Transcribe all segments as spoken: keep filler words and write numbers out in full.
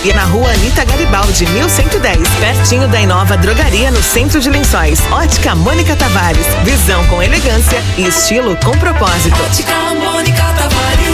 e na rua Anita Garibaldi, mil cento e dez, pertinho da Inova Drogaria, no centro de Lençóis. Ótica Mônica Tavares, visão com elegância e estilo com propósito. Ótica Mônica Tavares.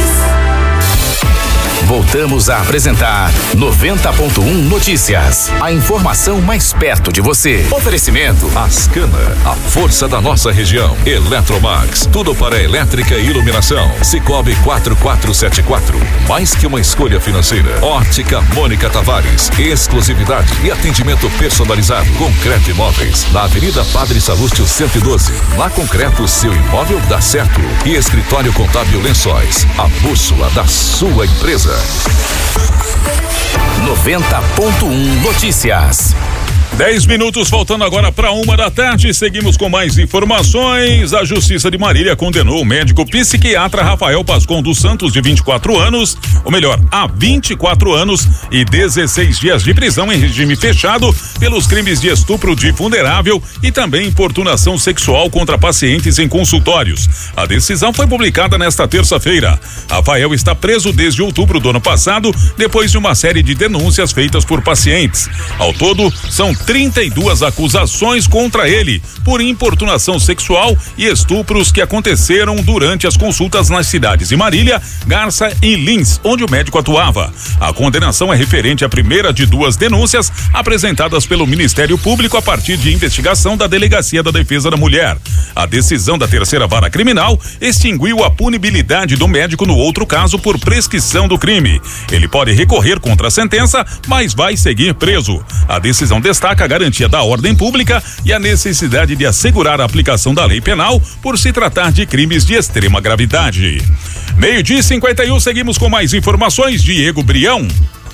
Voltamos a apresentar noventa ponto um Notícias. A informação mais perto de você. Oferecimento Ascana, a força da nossa região. Eletromax, tudo para elétrica e iluminação. Cicobi quatro quatro sete quatro, mais que uma escolha financeira. Ótica Mônica Tavares, exclusividade e atendimento personalizado. Concreto Imóveis, na Avenida Padre Salúcio cento e doze. Na Concreto, seu imóvel dá certo. E Escritório Contábil Lençóis, a bússola da sua empresa. noventa ponto um Notícias. Dez minutos faltando agora para uma da tarde. Seguimos com mais informações. A Justiça de Marília condenou o médico psiquiatra Rafael Pascon dos Santos, de vinte e quatro anos, ou melhor, há vinte e quatro anos e dezesseis dias de prisão em regime fechado pelos crimes de estupro de vulnerável e também importunação sexual contra pacientes em consultórios. A decisão foi publicada nesta terça-feira. Rafael está preso desde outubro do ano passado, depois de uma série de denúncias feitas por pacientes. Ao todo, são trinta e duas acusações contra ele por importunação sexual e estupros que aconteceram durante as consultas nas cidades de Marília, Garça e Lins, onde o médico atuava. A condenação é referente à primeira de duas denúncias apresentadas pelo Ministério Público a partir de investigação da Delegacia da Defesa da Mulher. A decisão da terceira vara criminal extinguiu a punibilidade do médico no outro caso por prescrição do crime. Ele pode recorrer contra a sentença, mas vai seguir preso. A decisão destaca a garantia da ordem pública e a necessidade de assegurar a aplicação da lei penal por se tratar de crimes de extrema gravidade. Meio-dia e cinquenta e um, seguimos com mais informações. Diego Brião.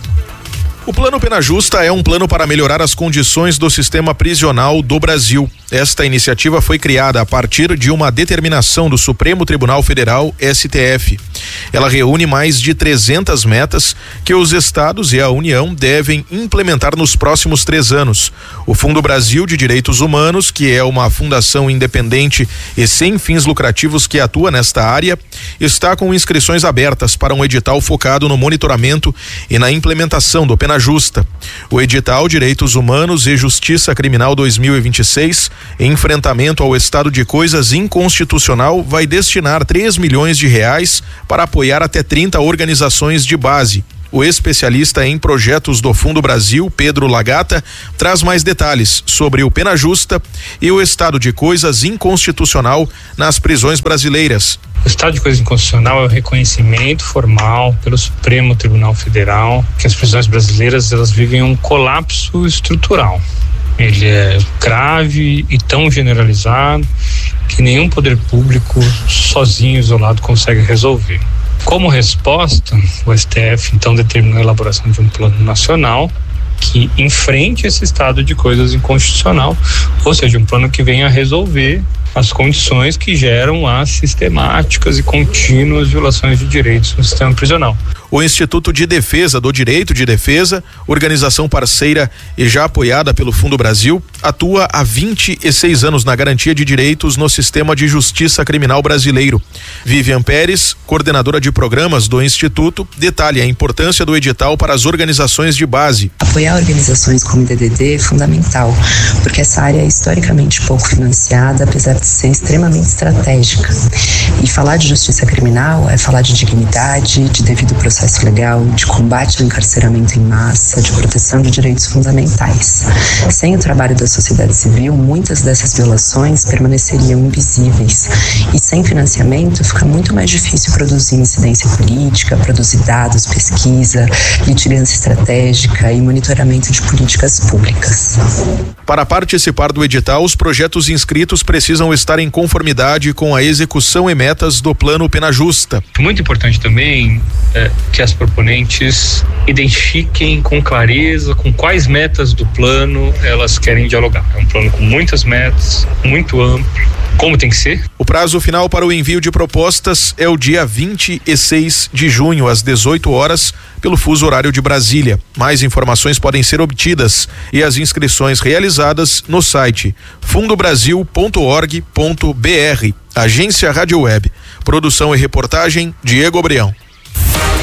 O Plano Pena Justa é um plano para melhorar as condições do sistema prisional do Brasil. Esta iniciativa foi criada a partir de uma determinação do Supremo Tribunal Federal, S T F. Ela reúne mais de trezentas metas que os estados e a União devem implementar nos próximos três anos. O Fundo Brasil de Direitos Humanos, que é uma fundação independente e sem fins lucrativos que atua nesta área, está com inscrições abertas para um edital focado no monitoramento e na implementação do Pena Justa. O edital Direitos Humanos e Justiça Criminal dois mil e vinte e seis, enfrentamento ao estado de coisas inconstitucional, vai destinar três milhões de reais para apoiar até trinta organizações de base. O especialista em projetos do Fundo Brasil, Pedro Lagata, traz mais detalhes sobre o Pena Justa e o estado de coisas inconstitucional nas prisões brasileiras. O estado de coisas inconstitucional é o reconhecimento formal pelo Supremo Tribunal Federal que as prisões brasileiras elas vivem um colapso estrutural. Ele é grave e tão generalizado que nenhum poder público sozinho, isolado, consegue resolver. Como resposta, o S T F então determinou a elaboração de um plano nacional que enfrente esse estado de coisas inconstitucional, ou seja, um plano que venha resolver as condições que geram as sistemáticas e contínuas violações de direitos no sistema prisional. O Instituto de Defesa do Direito de Defesa, organização parceira e já apoiada pelo Fundo Brasil, atua há vinte e seis anos na garantia de direitos no sistema de justiça criminal brasileiro. Vivian Pérez, coordenadora de programas do Instituto, detalha a importância do edital para as organizações de base. Apoiar organizações como o D D D é fundamental, porque essa área é historicamente pouco financiada, apesar de ser extremamente estratégica. E falar de justiça criminal é falar de dignidade, de devido processo legal, de combate ao encarceramento em massa, de proteção de direitos fundamentais. Sem o trabalho da sociedade civil, muitas dessas violações permaneceriam invisíveis. E sem financiamento, fica muito mais difícil produzir incidência política, produzir dados, pesquisa, litigância estratégica e monitoramento de políticas públicas. Para participar do edital, os projetos inscritos precisam estar em conformidade com a execução e metas do Plano Pena Justa. Muito importante também é que as proponentes identifiquem com clareza com quais metas do plano elas querem dialogar. É um plano com muitas metas, muito amplo, como tem que ser. O prazo final para o envio de propostas é o dia vinte e seis de junho, às dezoito horas, pelo fuso horário de Brasília. Mais informações podem ser obtidas e as inscrições realizadas no site fundo brasil ponto org ponto br. Agência Rádio Web. Produção e reportagem Diego Brião.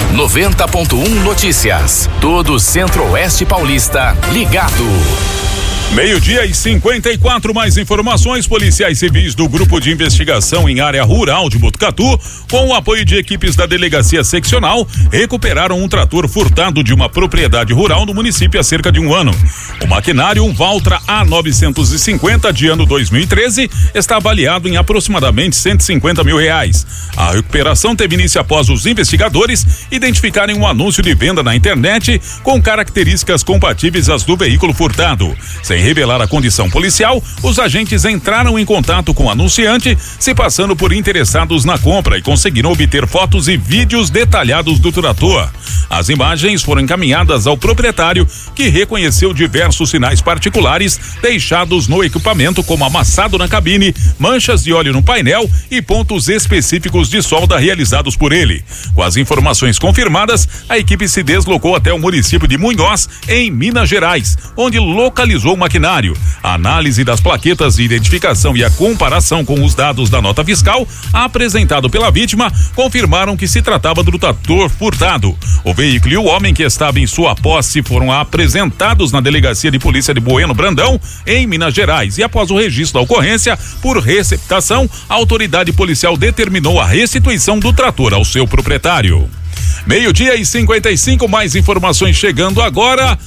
noventa ponto um Notícias. Todo o Centro-Oeste Paulista ligado. Meio-dia e cinquenta e quatro, mais informações. Policiais civis do Grupo de Investigação em Área Rural de Botucatu, com o apoio de equipes da Delegacia Seccional, recuperaram um trator furtado de uma propriedade rural no município há cerca de um ano. O maquinário, um Valtra A novecentos e cinquenta de ano dois mil e treze, está avaliado em aproximadamente cento e cinquenta mil reais. A recuperação teve início após os investigadores identificarem um anúncio de venda na internet com características compatíveis às do veículo furtado. Sem revelar a condição policial, os agentes entraram em contato com o anunciante, se passando por interessados na compra, e conseguiram obter fotos e vídeos detalhados do trator. As imagens foram encaminhadas ao proprietário, que reconheceu diversos sinais particulares deixados no equipamento, como amassado na cabine, manchas de óleo no painel e pontos específicos de solda realizados por ele. Com as informações confirmadas, a equipe se deslocou até o município de Munhoz, em Minas Gerais, onde localizou uma maquinário. A análise das plaquetas de identificação e a comparação com os dados da nota fiscal apresentado pela vítima confirmaram que se tratava do trator furtado. O veículo e o homem que estava em sua posse foram apresentados na Delegacia de Polícia de Bueno Brandão, em Minas Gerais, e após o registro da ocorrência por receptação, a autoridade policial determinou a restituição do trator ao seu proprietário. Meio-dia e cinquenta e cinco, mais informações chegando agora.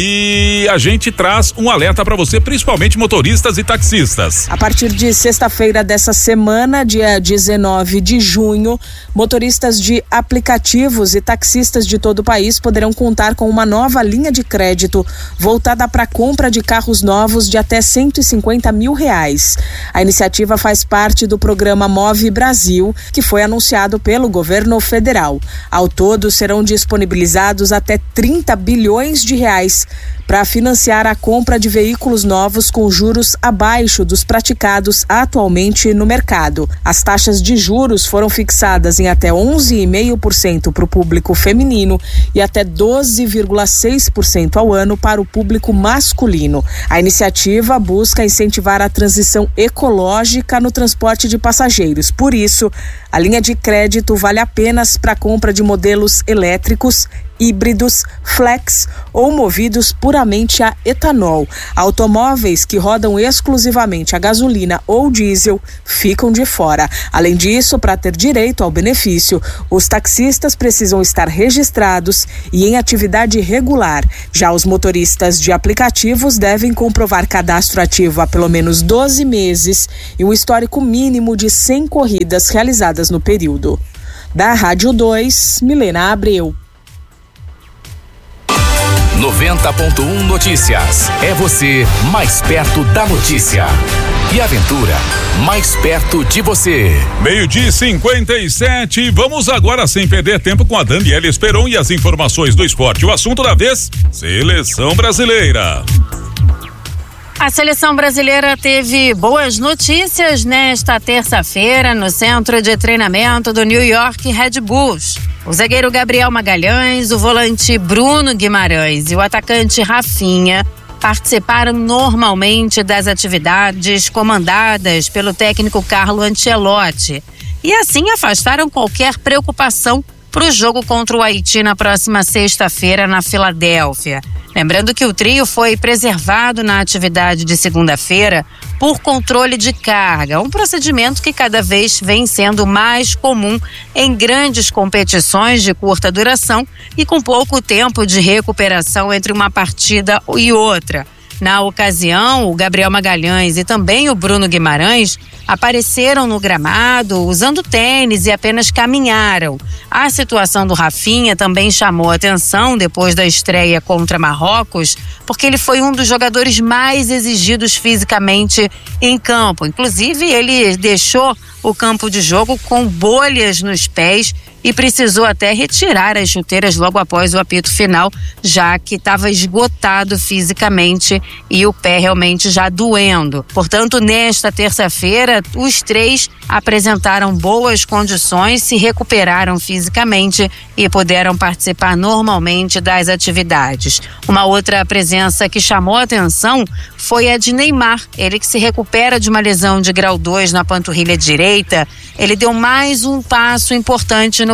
E a gente traz um alerta para você, principalmente motoristas e taxistas. A partir de sexta-feira dessa semana, dia dezenove de junho, motoristas de aplicativos e taxistas de todo o país poderão contar com uma nova linha de crédito voltada para a compra de carros novos de até cento e cinquenta mil reais. A iniciativa faz parte do programa Move Brasil, que foi anunciado pelo governo federal. Ao todo, serão disponibilizados até trinta bilhões de reais para financiar a compra de veículos novos com juros abaixo dos praticados atualmente no mercado. As taxas de juros foram fixadas em até onze vírgula cinco por cento para o público feminino e até doze vírgula seis por cento ao ano para o público masculino. A iniciativa busca incentivar a transição ecológica no transporte de passageiros. Por isso, a linha de crédito vale apenas para a compra de modelos elétricos, híbridos, flex ou movidos puramente a etanol. Automóveis que rodam exclusivamente a gasolina ou diesel ficam de fora. Além disso, para ter direito ao benefício, os taxistas precisam estar registrados e em atividade regular. Já os motoristas de aplicativos devem comprovar cadastro ativo há pelo menos doze meses e um histórico mínimo de cem corridas realizadas no período. Da Rádio dois, Milena Abreu. noventa ponto um Notícias. É você mais perto da notícia. E Aventura, mais perto de você. Meio-dia e cinquenta e sete. Vamos agora, sem perder tempo, com a Daniela Esperon e as informações do esporte. O assunto da vez: Seleção Brasileira. A seleção brasileira teve boas notícias nesta terça-feira no centro de treinamento do New York Red Bulls. O zagueiro Gabriel Magalhães, o volante Bruno Guimarães e o atacante Rafinha participaram normalmente das atividades comandadas pelo técnico Carlo Ancelotti e assim afastaram qualquer preocupação para o jogo contra o Haiti na próxima sexta-feira na Filadélfia. Lembrando que o trio foi preservado na atividade de segunda-feira por controle de carga, um procedimento que cada vez vem sendo mais comum em grandes competições de curta duração e com pouco tempo de recuperação entre uma partida e outra. Na ocasião, o Gabriel Magalhães e também o Bruno Guimarães apareceram no gramado usando tênis e apenas caminharam. A situação do Rafinha também chamou atenção depois da estreia contra Marrocos, porque ele foi um dos jogadores mais exigidos fisicamente em campo. Inclusive, ele deixou o campo de jogo com bolhas nos pés e precisou até retirar as chuteiras logo após o apito final, já que estava esgotado fisicamente e o pé realmente já doendo. Portanto, nesta terça-feira, os três apresentaram boas condições, se recuperaram fisicamente e puderam participar normalmente das atividades. Uma outra presença que chamou a atenção foi a de Neymar. Ele que se recupera de uma lesão de grau dois na panturrilha direita, ele deu mais um passo importante no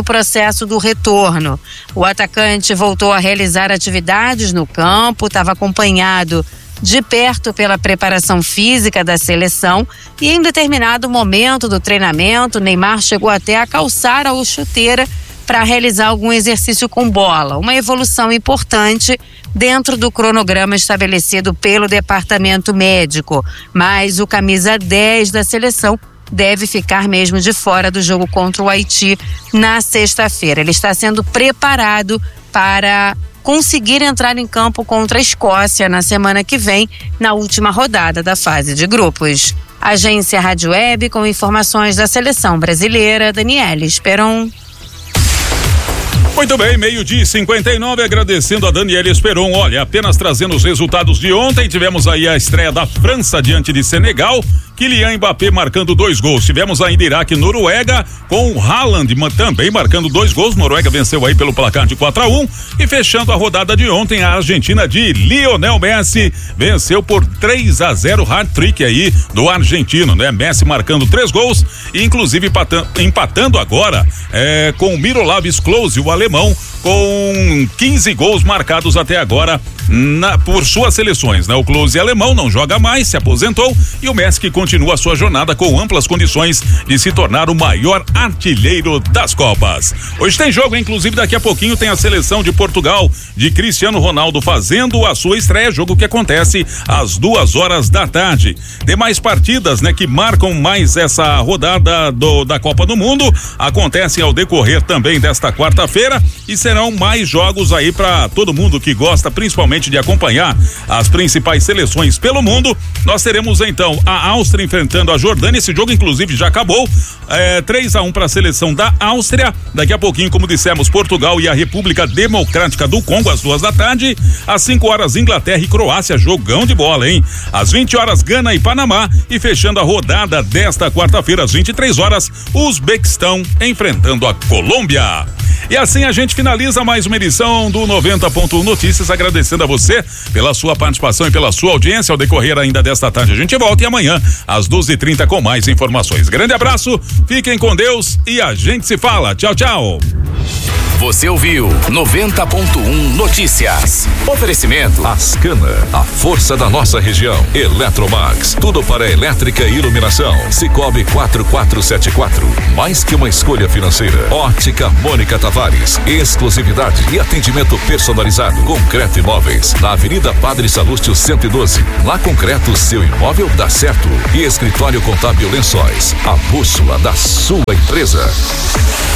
no processo do retorno. O atacante voltou a realizar atividades no campo, estava acompanhado de perto pela preparação física da seleção e em determinado momento do treinamento, Neymar chegou até a calçar a chuteira para realizar algum exercício com bola, uma evolução importante dentro do cronograma estabelecido pelo departamento médico, mas o camisa dez da seleção deve ficar mesmo de fora do jogo contra o Haiti na sexta-feira. Ele está sendo preparado para conseguir entrar em campo contra a Escócia na semana que vem, na última rodada da fase de grupos. Agência Rádio Web com informações da seleção brasileira, Daniela Esperon. Muito bem, meio-dia e cinquenta e nove, agradecendo a Daniela Esperon. Olha, apenas trazendo os resultados de ontem, tivemos aí a estreia da França diante de Senegal, Kylian Mbappé marcando dois gols. Tivemos ainda Iraque e Noruega, com o Haaland também marcando dois gols. Noruega venceu aí pelo placar de quatro a um. E fechando a rodada de ontem, a Argentina de Lionel Messi venceu por três a zero, hat-trick aí do argentino, né? Messi marcando três gols e inclusive empatando, empatando agora é, com o Miroslav Klose, o alemão, com quinze gols marcados até agora na, por suas seleções, né? O Klose alemão não joga mais, se aposentou, e o Messi que continua a sua jornada com amplas condições de se tornar o maior artilheiro das Copas. Hoje tem jogo, inclusive daqui a pouquinho tem a seleção de Portugal de Cristiano Ronaldo fazendo a sua estreia, jogo que acontece às duas horas da tarde. Demais partidas, né, que marcam mais essa rodada do, da Copa do Mundo acontecem ao decorrer também desta quarta-feira e serão mais jogos aí para todo mundo que gosta principalmente de acompanhar as principais seleções pelo mundo. Nós teremos então a Áustria enfrentando a Jordânia, esse jogo inclusive já acabou, é, três a um para a seleção da Áustria. Daqui a pouquinho, como dissemos, Portugal e a República Democrática do Congo às duas da tarde. Às cinco horas, Inglaterra e Croácia, jogão de bola, hein? Às vinte horas, Gana e Panamá, e fechando a rodada desta quarta-feira às vinte e três horas, Uzbequistão enfrentando a Colômbia. E assim a gente finaliza mais uma edição do noventa ponto um Notícias, agradecendo a você pela sua participação e pela sua audiência. Ao decorrer ainda desta tarde a gente volta e amanhã às doze e trinta com mais informações. Grande abraço, fiquem com Deus e a gente se fala. Tchau, tchau. Você ouviu noventa ponto um Notícias. Oferecimento Ascana, a força da nossa região. Eletromax, tudo para elétrica e iluminação. Cicobi quatro quatro sete quatro, mais que uma escolha financeira. Ótica Mônica Tavares, exclusividade e atendimento personalizado. Concreto Imóveis, na Avenida Padre Salúcio cento e doze. Na Concreto, seu imóvel dá certo. E Escritório Contábil Lençóis, a bússola da sua empresa.